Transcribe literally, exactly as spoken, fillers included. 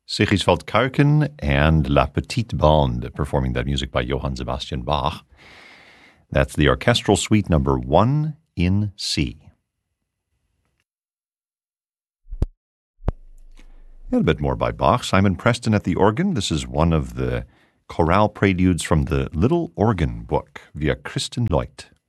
Sigiswald Kuiken and La Petite Bande, performing that music by Johann Sebastian Bach. That's the orchestral suite number one in C. And a bit more by Bach. Simon Preston at the organ. This is one of the chorale preludes from the Little Organ Book via Kristen Leut.